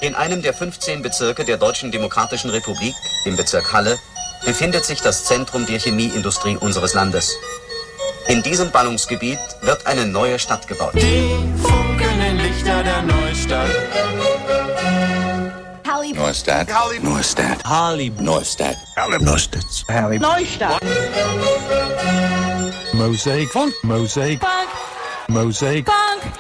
In einem der 15 Bezirke der Deutschen Demokratischen Republik, im Bezirk Halle, befindet sich das Zentrum der Chemieindustrie unseres Landes. In diesem Ballungsgebiet wird eine neue Stadt gebaut. Die funkelnden Lichter der Neustadt. Neustadt. Neustadt. Neustadt. Neustadt. Neustadt. Mosaic. Funk. Mosaic. Funk. Mosaic. Funk.